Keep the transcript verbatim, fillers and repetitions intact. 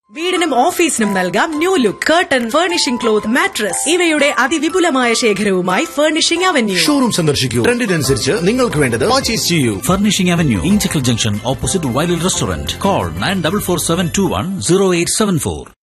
വീടിനും ഓഫീസിനും നൽകാം new look. Curtain, furnishing cloth, mattress ഇവയുടെ അതിവിപുലമായ ശേഖരവുമായി ഫർണിഷിംഗ് അവന്യൂ. ഷോറൂം സന്ദർശിക്കൂ. ട്രെൻഡിനനുസരിച്ച് നിങ്ങൾക്ക് വേണ്ടത് പർച്ചേസ് ചെയ്യൂ. Furnishing avenue, Inchakkal junction, opposite വൈലിൽ restaurant. Call nine four four seven to one zero eight seven four.